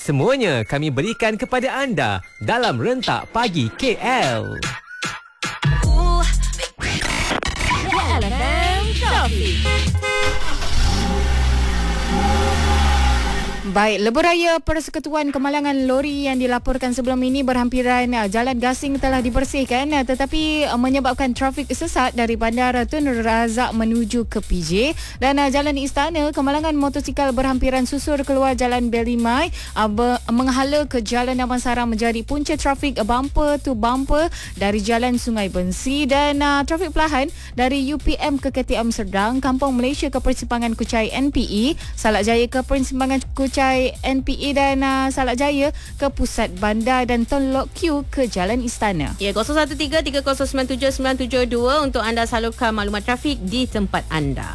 Semuanya kami berikan kepada anda dalam Rentak Pagi KL. Baik, lebuh-raya Persekutuan Kemalangan Lori yang dilaporkan sebelum ini berhampiran Jalan Gasing telah dibersihkan tetapi menyebabkan trafik sesat dari Bandar Tun Razak menuju ke PJ dan Jalan Istana Kemalangan motosikal berhampiran susur keluar Jalan Belimai menghala ke Jalan Damansara menjadi punca trafik bumper to bumper dari Jalan Sungai Bensi dan trafik perlahan dari UPM ke KTM Serdang, Kampung Malaysia ke Persimpangan Kuchai NPE, Salak Jaya ke Persimpangan Kuchai NPE dan Salak Jaya ke Pusat Bandar dan Tun Lok Q ke Jalan Istana. Ya, 0173097972 untuk anda salurkan maklumat trafik di tempat anda.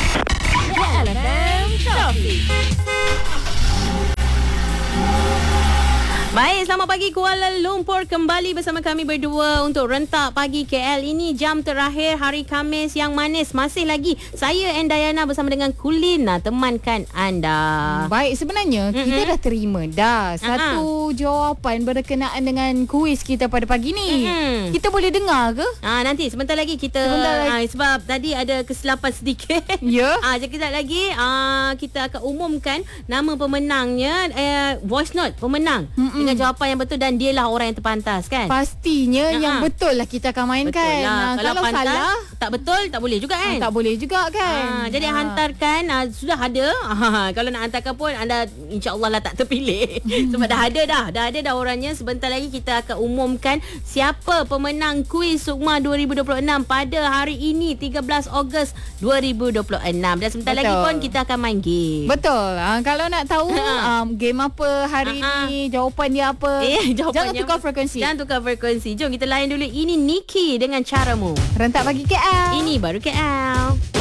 Baik, selamat pagi Kuala Lumpur, kembali bersama kami berdua untuk Rentak Pagi KL. Ini jam terakhir hari Khamis yang manis. Masih lagi saya and Dayana bersama dengan Kulin temankan anda. Baik, sebenarnya kita dah terima dah satu jawapan berkenaan dengan kuis kita pada pagi ni. Kita boleh dengar ke? Nanti sebentar lagi kita sebab tadi ada kesilapan sedikit. Ya. Sekejap lagi kita akan umumkan nama pemenangnya, voice note pemenang dengan jawapan yang betul dan dialah orang yang terpantas kan. Pastinya yang betul lah kita akan mainkan. Betul lah. Kalau pantas, salah tak betul tak boleh juga kan. Tak boleh juga kan. Jadi hantarkan, sudah ada. Kalau nak hantarkan pun anda insya-Allah lah tak terpilih. Sebab dah ada dah orangnya. Sebentar lagi kita akan umumkan siapa pemenang kuis Sukma 2026 pada hari ini 13 Ogos 2026. Dan sebentar lagi pun kita akan main game. Betul. Kalau nak tahu game apa hari ni, jawapan dia apa, jangan tukar frekuensi. Jangan tukar frekuensi. Jom kita layan dulu. Ini Niki dengan Caramu. Rentak Pagi KL. Ini baru KL.